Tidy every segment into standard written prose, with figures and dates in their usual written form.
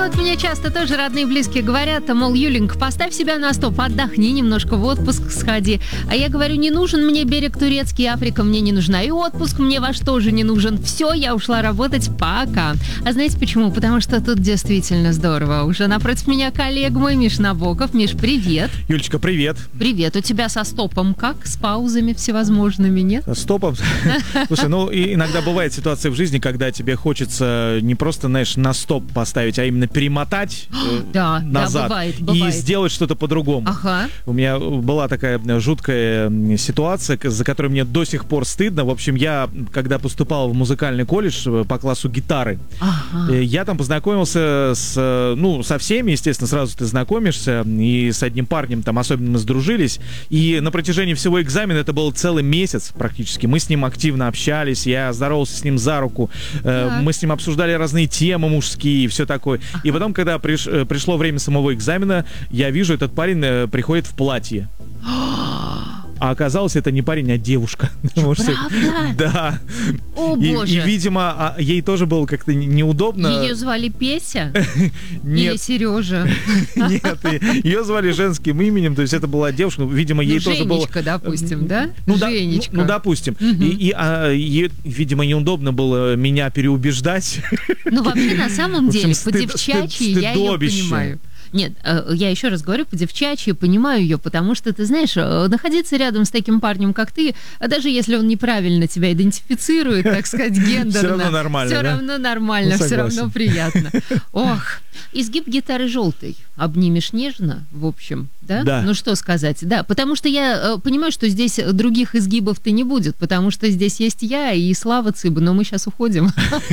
вот мне часто тоже родные и близкие говорят, мол, Юленька, поставь себя на стоп, отдохни немножко, в отпуск сходи. А я говорю, не нужен мне берег турецкий, Африка мне не нужна, и отпуск мне ваш тоже не нужен. Все, я ушла работать, пока. А знаете почему? Потому что тут действительно здорово. Уже напротив меня коллега мой Миш Набоков. Миш, привет. Юлечка, привет. Привет. У тебя со стопом как? С паузами всевозможными, нет? Стопом? Слушай, иногда бывает ситуация в жизни, когда тебе хочется не просто, знаешь, на стоп поставить, а именно перемотать назад бывает. И сделать что-то по-другому. Ага. У меня была такая жуткая ситуация, за которую мне до сих пор стыдно. В общем, я, когда поступал в музыкальный колледж по классу гитары, я там познакомился со всеми, естественно, сразу ты знакомишься, и с одним парнем там особенно мы сдружились, и на протяжении всего экзамена, это был целый месяц практически, мы с ним активно общались, я здоровался с ним за руку, мы с ним обсуждали разные темы мужские и все такое. И потом, когда пришло время самого экзамена, я вижу, этот парень приходит в платье. А оказалось, это не парень, а девушка. Правда? Да. О, боже. И, видимо, ей тоже было как-то неудобно. Ее звали Песя? Нет. Или Сережа? Нет, ее звали женским именем, то есть это была девушка, видимо, ей тоже было... Женечка, допустим, да? Женечка. Ну, допустим. И ей, видимо, неудобно было меня переубеждать. Ну, вообще, на самом деле, по-девчачьи я ее понимаю. Нет, я еще раз говорю, по-девчачьи понимаю ее, потому что, ты знаешь, находиться рядом с таким парнем, как ты, даже если он неправильно тебя идентифицирует, так сказать, гендерно, все равно нормально, все равно нормально, все равно приятно. Ох, изгиб гитары желтой обнимешь нежно, в общем, да? Да. Ну, что сказать, да, потому что я понимаю, что здесь других изгибов-то не будет, потому что здесь есть я и Слава Цыба, но мы сейчас уходим.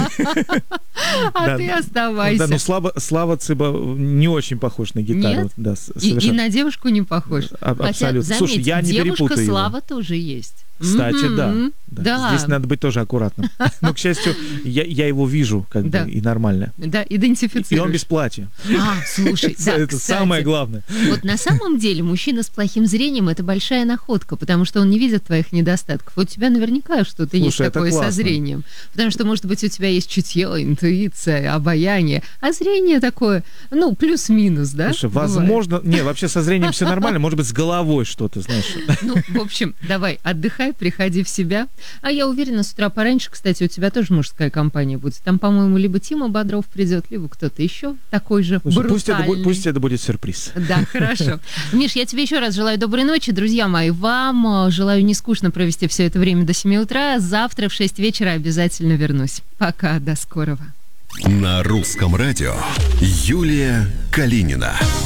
А ты оставайся. Да, но Слава Цыба не очень похож на гитару. Нет? Да, и на девушку не похож. Абсолютно. Хотя, Слушай, я не перепутаю девушка его. Слава тоже есть. Кстати, да. Да. Здесь надо быть тоже аккуратным. Но, к счастью, я его вижу как бы и нормально. Да, идентифицируешь. И он без платья. Слушай, да, это самое главное. Вот на самом деле мужчина с плохим зрением – это большая находка, потому что он не видит твоих недостатков. У тебя наверняка что-то есть такое со зрением. Потому что, может быть, у тебя есть чутье, интуиция, обаяние, а зрение такое, плюс-минус, да? Слушай, возможно... Не, вообще со зрением все нормально, может быть, с головой что-то, знаешь. В общем, давай, отдыхай, приходи в себя. А я уверена, с утра пораньше, кстати, у тебя тоже мужская компания будет. Там, по-моему, либо Тима Бодров придет, либо кто-то еще такой же брутальный. Пусть это будет сюрприз. Да, хорошо. Миш, я тебе еще раз желаю доброй ночи. Друзья мои, вам желаю не скучно провести все это время до 7 утра. Завтра в 6 вечера обязательно вернусь. Пока, до скорого. На русском радио Юлия Калинина.